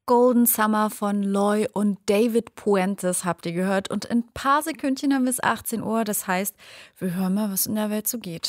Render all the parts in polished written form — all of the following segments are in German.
Golden Summer von Loy und David Puentes habt ihr gehört. Und in ein paar Sekündchen haben wir es 18 Uhr. Das heißt, wir hören mal, was in der Welt so geht.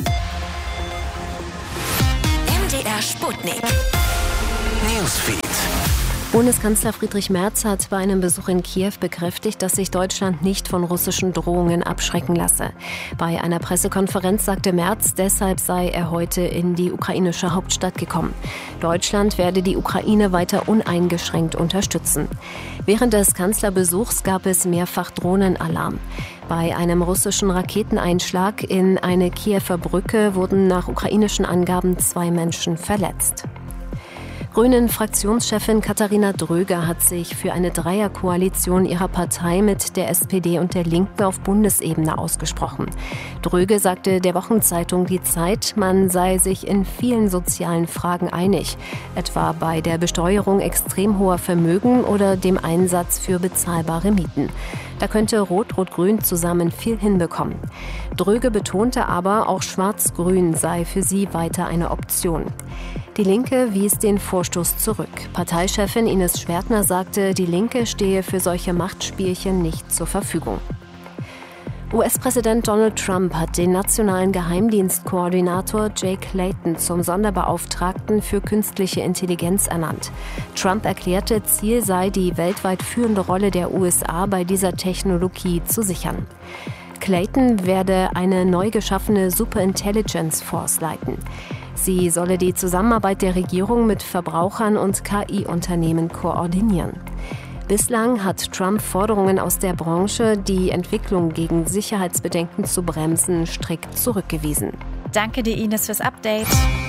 MDR Sputnik. Newsfeed. Bundeskanzler Friedrich Merz hat bei einem Besuch in Kiew bekräftigt, dass sich Deutschland nicht von russischen Drohungen abschrecken lasse. Bei einer Pressekonferenz sagte Merz, deshalb sei er heute in die ukrainische Hauptstadt gekommen. Deutschland werde die Ukraine weiter uneingeschränkt unterstützen. Während des Kanzlerbesuchs gab es mehrfach Drohnenalarm. Bei einem russischen Raketeneinschlag in eine Kiewer Brücke wurden nach ukrainischen Angaben 2 Menschen verletzt. Grünen-Fraktionschefin Katharina Dröger hat sich für eine Dreierkoalition ihrer Partei mit der SPD und der Linken auf Bundesebene ausgesprochen. Dröge sagte der Wochenzeitung Die Zeit, man sei sich in vielen sozialen Fragen einig, etwa bei der Besteuerung extrem hoher Vermögen oder dem Einsatz für bezahlbare Mieten. Da könnte Rot-Rot-Grün zusammen viel hinbekommen. Dröge betonte aber, auch Schwarz-Grün sei für sie weiter eine Option. Die Linke wies den Vorstoß zurück. Parteichefin Ines Schwertner sagte, die Linke stehe für solche Machtspielchen nicht zur Verfügung. US-Präsident Donald Trump hat den nationalen Geheimdienstkoordinator Jake Layton zum Sonderbeauftragten für künstliche Intelligenz ernannt. Trump erklärte, Ziel sei, die weltweit führende Rolle der USA bei dieser Technologie zu sichern. Clayton werde eine neu geschaffene Superintelligence Force leiten. Sie solle die Zusammenarbeit der Regierung mit Verbrauchern und KI-Unternehmen koordinieren. Bislang hat Trump Forderungen aus der Branche, die Entwicklung gegen Sicherheitsbedenken zu bremsen, strikt zurückgewiesen. Danke dir, Ines, fürs Update.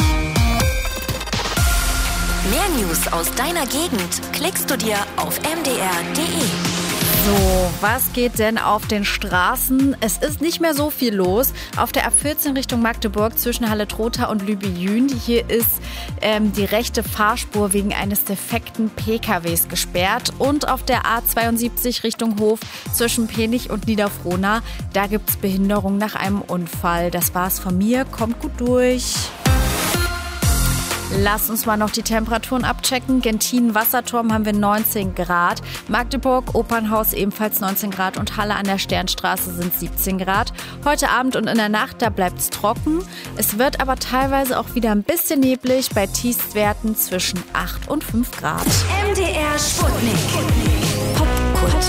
Mehr News aus deiner Gegend klickst du dir auf mdr.de. So, was geht denn auf den Straßen? Es ist nicht mehr so viel los. Auf der A14 Richtung Magdeburg zwischen Halle-Trotha und Lübejün. Hier ist die rechte Fahrspur wegen eines defekten PKWs gesperrt. Und auf der A72 Richtung Hof zwischen Penich und Niederfrohna, da gibt es Behinderung nach einem Unfall. Das war's von mir. Kommt gut durch. Lasst uns mal noch die Temperaturen abchecken. Gentin-Wasserturm haben wir 19 Grad. Magdeburg, Opernhaus ebenfalls 19 Grad und Halle an der Sternstraße sind 17 Grad. Heute Abend und in der Nacht, da bleibt es trocken. Es wird aber teilweise auch wieder ein bisschen neblig bei Tiefstwerten zwischen 8 und 5 Grad. MDR Sputnik. Popkult.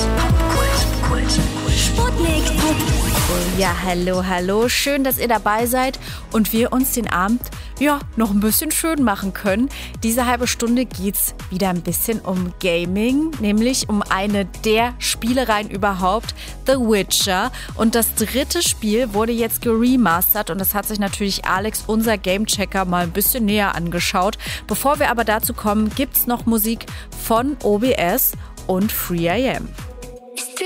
Sputnik. Ja, hallo. Schön, dass ihr dabei seid und wir uns den Abend noch ein bisschen schön machen können. Diese halbe Stunde geht's wieder ein bisschen um Gaming, nämlich um eine der Spielereien überhaupt, The Witcher. Und das 3. Spiel wurde jetzt geremastert und das hat sich natürlich Alex, unser Gamechecker, mal ein bisschen näher angeschaut. Bevor wir aber dazu kommen, gibt's noch Musik von OBS und 3AM.